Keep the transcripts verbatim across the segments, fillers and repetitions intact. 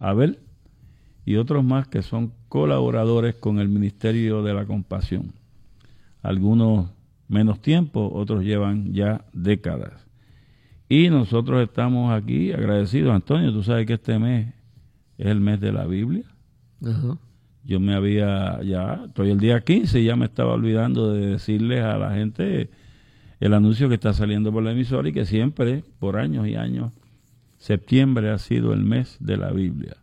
Abel y otros más que son colaboradores con el Ministerio de la Compasión. Algunos menos tiempo, otros llevan ya décadas. Y nosotros estamos aquí agradecidos. Antonio, tú sabes que este mes es el mes de la Biblia. Ajá. Yo me había, ya, estoy el día quince y ya me estaba olvidando de decirles a la gente el anuncio que está saliendo por la emisora y que siempre, por años y años, septiembre ha sido el mes de la Biblia.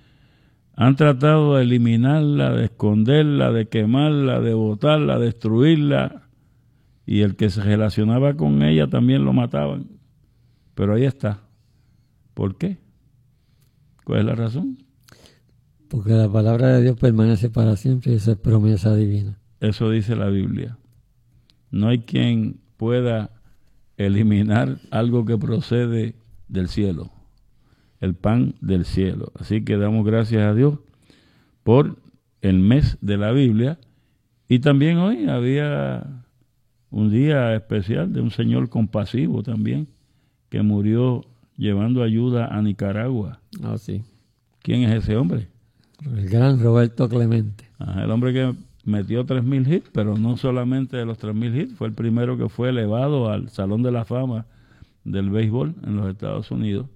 Han tratado de eliminarla, de esconderla, de quemarla, de botarla, de destruirla, y el que se relacionaba con ella también lo mataban. Pero ahí está. ¿Por qué? ¿Cuál es la razón? Porque la palabra de Dios permanece para siempre y esa es promesa divina. Eso dice la Biblia. No hay quien pueda eliminar algo que procede del cielo, el pan del cielo. Así que damos gracias a Dios por el mes de la Biblia. Y también hoy había un día especial de un señor compasivo también, que murió llevando ayuda a Nicaragua. Ah, sí. ¿Quién es ese hombre? El gran Roberto Clemente. Ajá, el hombre que metió tres mil hits, pero no solamente de los tres mil hits, fue el primero que fue elevado al Salón de la Fama del béisbol en los Estados Unidos,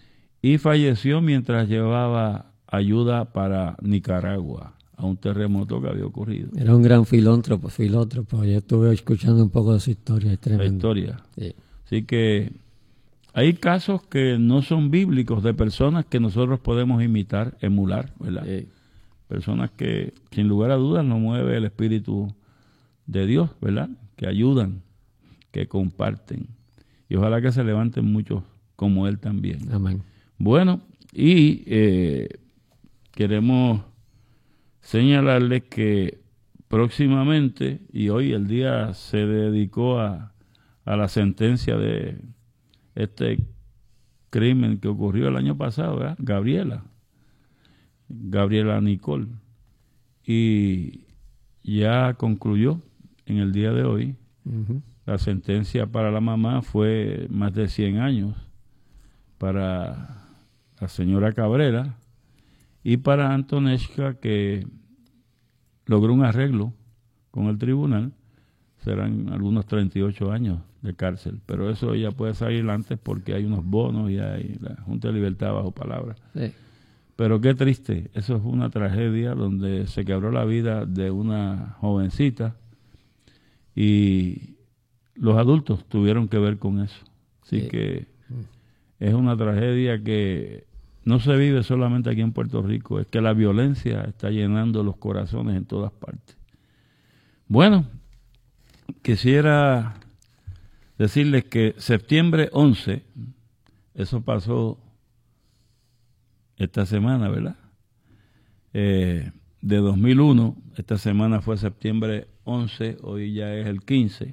y falleció mientras llevaba ayuda para Nicaragua a un terremoto que había ocurrido. Era un gran filántropo, filántropo. Yo estuve escuchando un poco de su historia, es tremendo. La historia. Sí. Así que hay casos que no son bíblicos de personas que nosotros podemos imitar, emular, ¿verdad? Sí. Personas que, sin lugar a dudas, nos mueve el Espíritu de Dios, ¿verdad? Que ayudan, que comparten. Y ojalá que se levanten muchos como él también. Amén. Bueno, y eh, queremos señalarles que próximamente, y hoy el día se dedicó a, a la sentencia de este crimen que ocurrió el año pasado, ¿verdad? Gabriela, Gabriela Nicole, y ya concluyó en el día de hoy. Uh-huh. La sentencia para la mamá fue más de cien años, para la señora Cabrera, y para Antonesca, que logró un arreglo con el tribunal, serán algunos treinta y ocho años de cárcel, pero eso ella puede salir antes porque hay unos bonos y hay la Junta de Libertad bajo palabra. Sí. Pero qué triste, eso es una tragedia donde se quebró la vida de una jovencita y los adultos tuvieron que ver con eso. Así Sí. que es una tragedia que no se vive solamente aquí en Puerto Rico, es que la violencia está llenando los corazones en todas partes. Bueno, quisiera decirles que septiembre once, eso pasó esta semana, ¿verdad? Eh, de dos mil uno, esta semana fue septiembre once, hoy ya es el quince.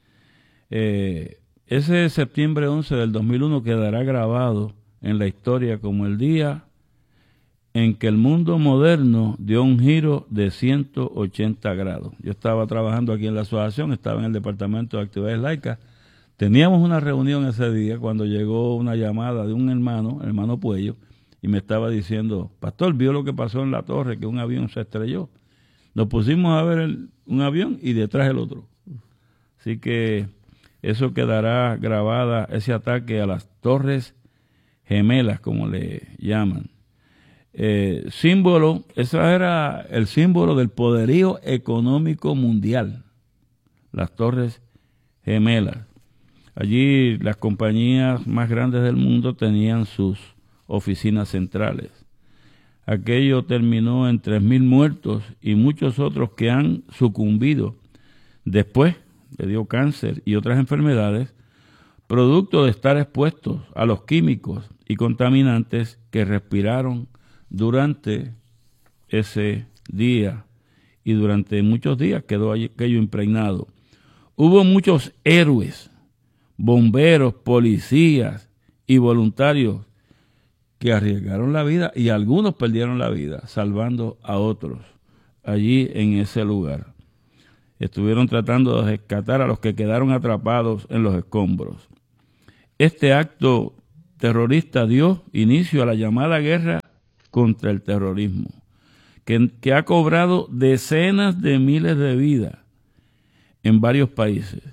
Eh, ese septiembre once del dos mil uno quedará grabado en la historia como el día en que el mundo moderno dio un giro de ciento ochenta grados. Yo estaba trabajando aquí en la asociación, estaba en el Departamento de Actividades Laicas. Teníamos una reunión ese día cuando llegó una llamada de un hermano, hermano Puello, y me estaba diciendo, pastor, vio lo que pasó en la torre, que un avión se estrelló. Nos pusimos a ver el, un avión y detrás el otro. Así que eso quedará grabada, ese ataque a las Torres Gemelas, como le llaman. Eh, símbolo, ese era el símbolo del poderío económico mundial, las Torres Gemelas. Allí las compañías más grandes del mundo tenían sus oficinas centrales. Aquello terminó en tres mil muertos y muchos otros que han sucumbido después, le dio cáncer y otras enfermedades, producto de estar expuestos a los químicos y contaminantes que respiraron durante ese día, y durante muchos días quedó aquello impregnado. Hubo muchos héroes, bomberos, policías y voluntarios que arriesgaron la vida, y algunos perdieron la vida salvando a otros allí en ese lugar. Estuvieron tratando de rescatar a los que quedaron atrapados en los escombros. Este acto terrorista dio inicio a la llamada guerra contra el terrorismo, que, que ha cobrado decenas de miles de vidas en varios países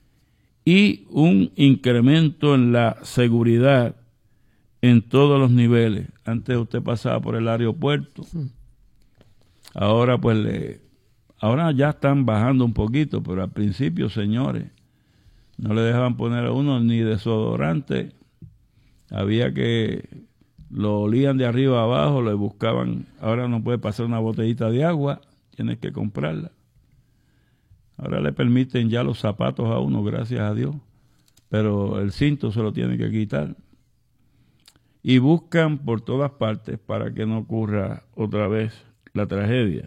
y un incremento en la seguridad en todos los niveles. Antes usted pasaba por el aeropuerto, ahora pues le, ahora ya están bajando un poquito, pero al principio, señores, no le dejaban poner a uno ni desodorante, había que lo olían de arriba a abajo, le buscaban, ahora no puede pasar una botellita de agua, tienes que comprarla. Ahora le permiten ya los zapatos a uno, gracias a Dios, pero el cinto se lo tienen que quitar. Y buscan por todas partes para que no ocurra otra vez la tragedia.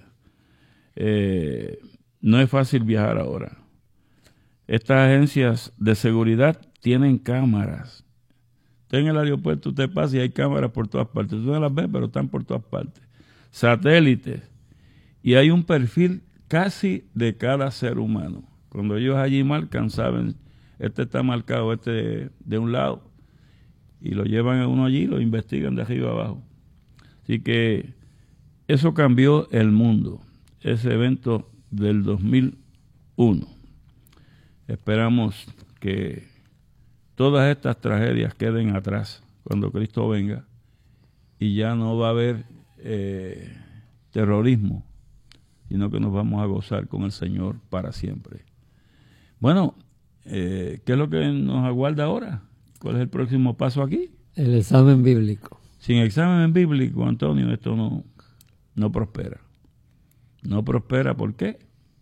Eh, no es fácil viajar ahora. Estas agencias de seguridad tienen cámaras. Usted en el aeropuerto, usted pasa y hay cámaras por todas partes. Usted no las ve, pero están por todas partes. Satélites. Y hay un perfil casi de cada ser humano. Cuando ellos allí marcan, saben, este está marcado, este de un lado, y lo llevan a uno allí, lo investigan de arriba abajo. Así que eso cambió el mundo, ese evento del dos mil uno. Esperamos que todas estas tragedias queden atrás cuando Cristo venga y ya no va a haber eh, terrorismo, sino que nos vamos a gozar con el Señor para siempre. Bueno, eh, ¿qué es lo que nos aguarda ahora? ¿Cuál es el próximo paso aquí? El examen bíblico. Sin examen bíblico, Antonio, esto no, no prospera. No prospera, ¿por qué?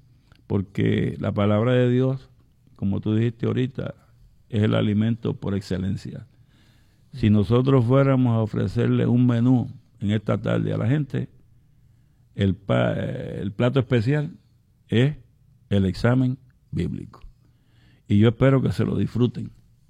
Porque la palabra de Dios, como tú dijiste ahorita, es el alimento por excelencia. Si nosotros fuéramos a ofrecerle un menú en esta tarde a la gente, el, pa, el plato especial es el examen bíblico. Y yo espero que se lo disfruten.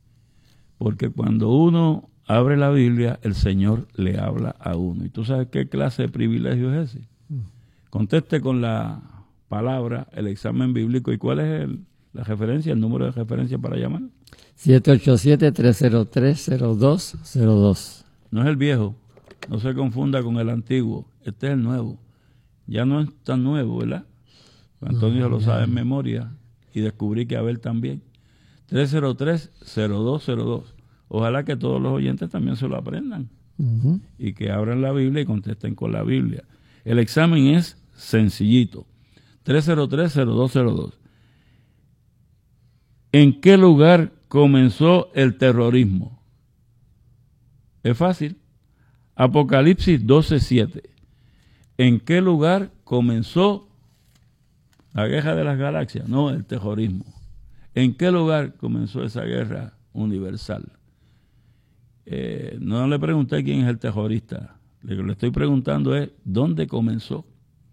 Porque cuando uno abre la Biblia, el Señor le habla a uno. ¿Y tú sabes qué clase de privilegio es ese? Conteste con la palabra, el examen bíblico. ¿Y cuál es el, la referencia, el número de referencia para llamar? siete ocho siete, tres cero tres, cero dos cero dos. No es el viejo, no se confunda con el antiguo. Este es el nuevo. Ya no es tan nuevo, ¿verdad? Antonio no, lo ya sabe en memoria y descubrí que Abel también. tres cero tres, cero dos cero dos. Ojalá que todos los oyentes también se lo aprendan. Uh-huh. Y que abran la Biblia y contesten con la Biblia. El examen es sencillito. tres cero tres, cero dos cero dos. ¿En qué lugar comenzó el terrorismo? Es fácil. Apocalipsis doce siete. ¿En qué lugar comenzó la guerra de las galaxias? No, el terrorismo. ¿En qué lugar comenzó esa guerra universal? Eh, no le pregunté quién es el terrorista. Lo que le estoy preguntando es dónde comenzó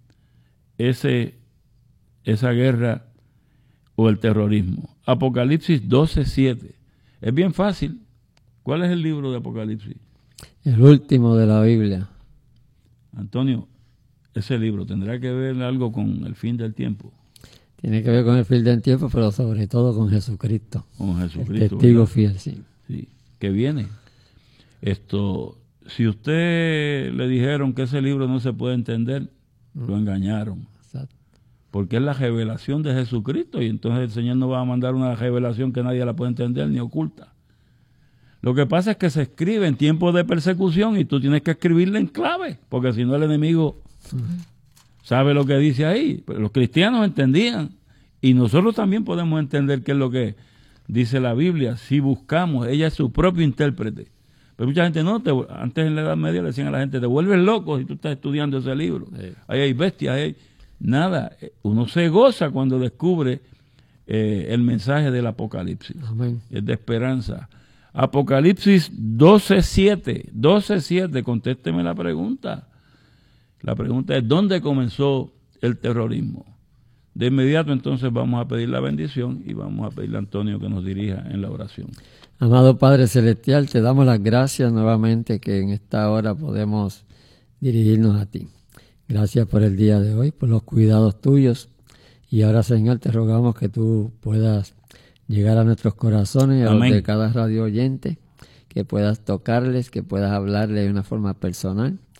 ese, esa guerra o el terrorismo. Apocalipsis doce siete. Es bien fácil. ¿Cuál es el libro de Apocalipsis? El último de la Biblia. Antonio, ese libro tendrá que ver algo con el fin del tiempo. Tiene que ver con el fin del tiempo, pero sobre todo con Jesucristo. Con Jesucristo. El testigo ¿verdad? fiel, sí. Sí, que viene. Esto, si usted le dijeron que ese libro no se puede entender, mm. lo engañaron. Exacto. Porque es la revelación de Jesucristo y entonces el Señor no va a mandar una revelación que nadie la puede entender ni oculta. Lo que pasa es que se escribe en tiempos de persecución y tú tienes que escribirla en clave, porque si no el enemigo uh-huh. sabe lo que dice ahí. Pero los cristianos entendían y nosotros también podemos entender qué es lo que dice la Biblia si buscamos. Ella es su propio intérprete. Pero mucha gente no, te, antes en la Edad Media le decían a la gente, te vuelves loco si tú estás estudiando ese libro. Sí. Ahí hay bestias, ahí hay nada. Uno se goza cuando descubre eh, el mensaje del Apocalipsis. Amén. Es de esperanza. Apocalipsis doce siete, doce siete, contésteme la pregunta. La pregunta es, ¿dónde comenzó el terrorismo? De inmediato entonces vamos a pedir la bendición y vamos a pedirle a Antonio que nos dirija en la oración. Amado Padre Celestial, te damos las gracias nuevamente que en esta hora podemos dirigirnos a ti. Gracias por el día de hoy, por los cuidados tuyos. Y ahora, Señor, te rogamos que tú puedas llegar a nuestros corazones y a los de cada radio oyente, que puedas tocarles, que puedas hablarles de una forma personal